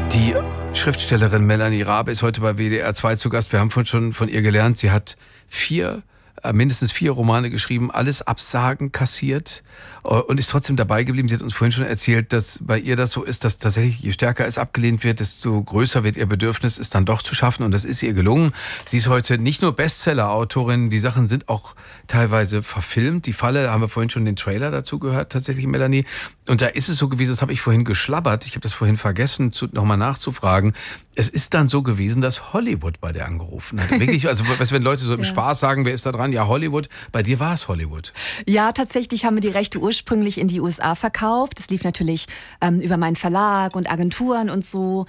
Die Schriftstellerin Melanie Rabe ist heute bei WDR 2 zu Gast. Wir haben schon von ihr gelernt, sie hat mindestens 4 Romane geschrieben, alles Absagen kassiert und ist trotzdem dabei geblieben. Sie hat uns vorhin schon erzählt, dass bei ihr das so ist, dass tatsächlich je stärker es abgelehnt wird, desto größer wird ihr Bedürfnis, es dann doch zu schaffen, und das ist ihr gelungen. Sie ist heute nicht nur Bestseller-Autorin, die Sachen sind auch teilweise verfilmt. Die Falle, da haben wir vorhin schon den Trailer dazu gehört, tatsächlich, Melanie. Und da ist es so gewesen, das habe ich vorhin geschlabbert, ich habe das vorhin vergessen, nochmal nachzufragen. Es ist dann so gewesen, dass Hollywood bei der angerufen hat. Wirklich, also wenn Leute so im Spaß sagen, wer ist da dran? Ja, Hollywood. Bei dir war es Hollywood. Ja, tatsächlich haben wir die Rechte ursprünglich in die USA verkauft. Das lief natürlich über meinen Verlag und Agenturen und so.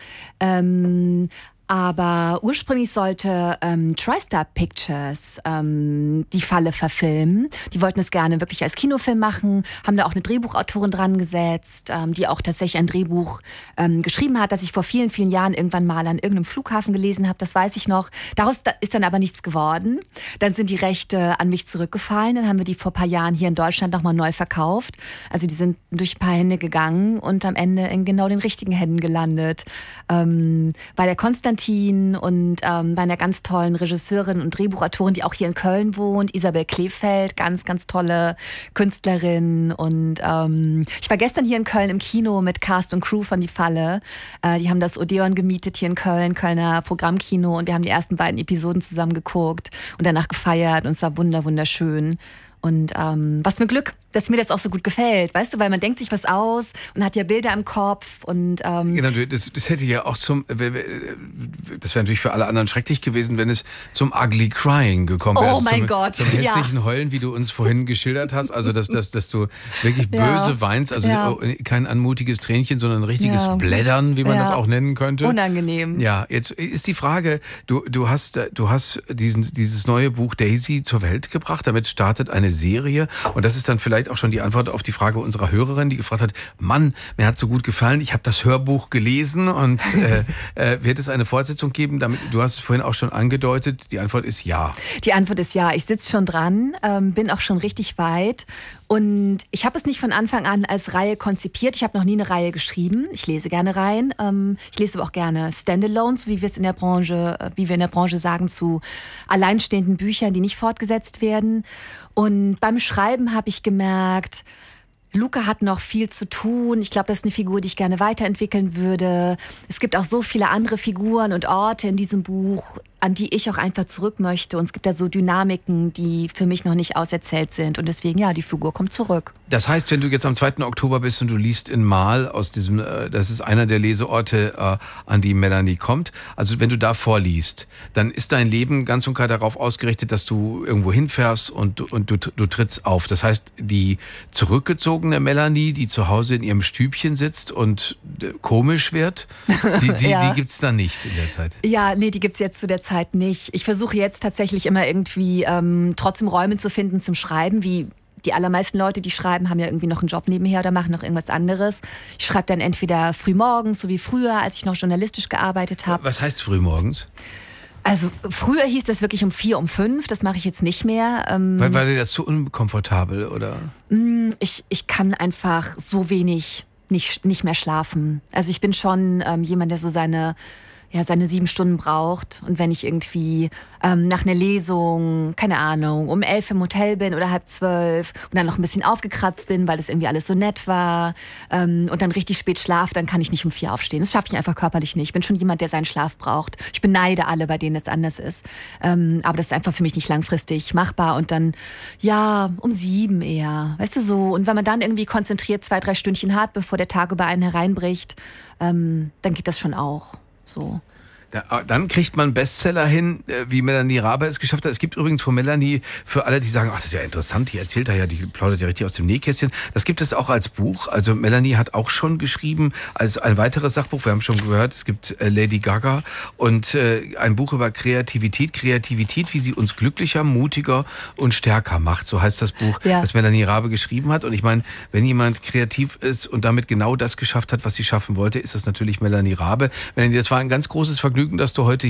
Aber ursprünglich sollte TriStar Pictures die Falle verfilmen. Die wollten es gerne wirklich als Kinofilm machen, haben da auch eine Drehbuchautorin dran gesetzt, die auch tatsächlich ein Drehbuch geschrieben hat, das ich vor vielen, vielen Jahren irgendwann mal an irgendeinem Flughafen gelesen habe, das weiß ich noch. Daraus ist dann aber nichts geworden. Dann sind die Rechte an mich zurückgefallen, dann haben wir die vor ein paar Jahren hier in Deutschland nochmal neu verkauft. Also die sind durch ein paar Hände gegangen und am Ende in genau den richtigen Händen gelandet. Bei der Konstantin und bei einer ganz tollen Regisseurin und Drehbuchautorin, die auch hier in Köln wohnt, Isabel Kleefeld, ganz, ganz tolle Künstlerin. Und ich war gestern hier in Köln im Kino mit Cast und Crew von Die Falle. Die haben das Odeon gemietet hier in Köln, Kölner Programmkino, und wir haben die ersten beiden Episoden zusammen geguckt und danach gefeiert, und es war wunderschön. Und was für ein Glück, dass mir das auch so gut gefällt, weißt du, weil man denkt sich was aus und hat ja Bilder im Kopf und Genau, das hätte ja auch das wäre natürlich für alle anderen schrecklich gewesen, wenn es zum Ugly Crying gekommen wäre. Oh mein Gott, zum hässlichen Heulen, wie du uns vorhin geschildert hast, also dass du wirklich böse weinst, also kein anmutiges Tränchen, sondern ein richtiges Blättern, wie man das auch nennen könnte. Unangenehm. Ja, jetzt ist die Frage, du hast dieses neue Buch Daisy zur Welt gebracht, damit startet eine Serie, und das ist dann vielleicht auch schon die Antwort auf die Frage unserer Hörerin, die gefragt hat, Mann, mir hat so gut gefallen, ich habe das Hörbuch gelesen, und wird es eine Fortsetzung geben? Du hast es vorhin auch schon angedeutet, die Antwort ist ja. Die Antwort ist ja, ich sitze schon dran, bin auch schon richtig weit, und ich habe es nicht von Anfang an als Reihe konzipiert, ich habe noch nie eine Reihe geschrieben, ich lese gerne Reihen, ich lese aber auch gerne Standalones, wie wir in der Branche sagen, zu alleinstehenden Büchern, die nicht fortgesetzt werden. Und beim Schreiben habe ich gemerkt, Luca hat noch viel zu tun. Ich glaube, das ist eine Figur, die ich gerne weiterentwickeln würde. Es gibt auch so viele andere Figuren und Orte in diesem Buch, an die ich auch einfach zurück möchte. Und es gibt da so Dynamiken, die für mich noch nicht auserzählt sind. Und deswegen, ja, die Figur kommt zurück. Das heißt, wenn du jetzt am 2. Oktober bist und du liest in Marl aus diesem, das ist einer der Leseorte, an die Melanie kommt. Also wenn du da vorliest, dann ist dein Leben ganz und gar darauf ausgerichtet, dass du irgendwo hinfährst und du trittst auf. Das heißt, die zurückgezogene Melanie, die zu Hause in ihrem Stübchen sitzt und komisch wird, die gibt's da nicht in der Zeit. Ja, nee, die gibt's jetzt zu der Zeit nicht. Ich versuche jetzt tatsächlich immer irgendwie trotzdem Räume zu finden zum Schreiben, wie die allermeisten Leute, die schreiben, haben ja irgendwie noch einen Job nebenher oder machen noch irgendwas anderes. Ich schreibe dann entweder frühmorgens, so wie früher, als ich noch journalistisch gearbeitet habe. Was heißt frühmorgens? Also früher hieß das wirklich um 4, um 5, das mache ich jetzt nicht mehr. War dir das zu unkomfortabel, oder? Ich kann einfach so wenig nicht mehr schlafen. Also ich bin schon jemand, der so seine 7 Stunden braucht. Und wenn ich irgendwie nach einer Lesung, keine Ahnung, um 11 im Hotel bin oder 11:30 und dann noch ein bisschen aufgekratzt bin, weil das irgendwie alles so nett war, und dann richtig spät schlafe, dann kann ich nicht um 4 aufstehen. Das schaffe ich einfach körperlich nicht. Ich bin schon jemand, der seinen Schlaf braucht. Ich beneide alle, bei denen das anders ist. Aber das ist einfach für mich nicht langfristig machbar. Und dann, um 7 eher. Weißt du so. Und wenn man dann irgendwie konzentriert 2-3 Stündchen hat, bevor der Tag über einen hereinbricht, dann geht das schon auch. So. Dann kriegt man Bestseller hin, wie Melanie Rabe es geschafft hat. Es gibt übrigens von Melanie, für alle, die sagen, ach, das ist ja interessant, die erzählt da ja, die plaudert ja richtig aus dem Nähkästchen. Das gibt es auch als Buch. Also Melanie hat auch schon geschrieben, als ein weiteres Sachbuch, wir haben schon gehört, es gibt Lady Gaga und ein Buch über Kreativität, wie sie uns glücklicher, mutiger und stärker macht. So heißt das Buch, das Melanie Rabe geschrieben hat. Und ich meine, wenn jemand kreativ ist und damit genau das geschafft hat, was sie schaffen wollte, ist das natürlich Melanie Rabe. Melanie, das war ein ganz großes Vergnügen, dass du heute